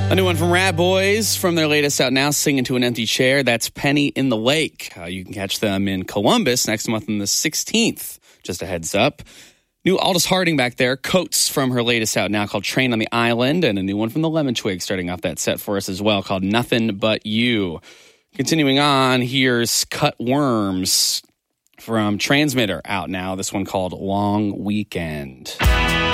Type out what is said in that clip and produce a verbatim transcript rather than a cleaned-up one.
A new one from Rat Boys from their latest out now, Singing to an Empty Chair. That's Penny in the Lake. Uh, you can catch them in Columbus next month on the sixteenth. Just a heads up. New Aldous Harding back there. Coates from her latest out now called Train on the Island. And a new one from the Lemon Twig starting off that set for us as well called Nothing But You. Continuing on, here's Cut Worms from Transmitter out now. This one called Long Weekend.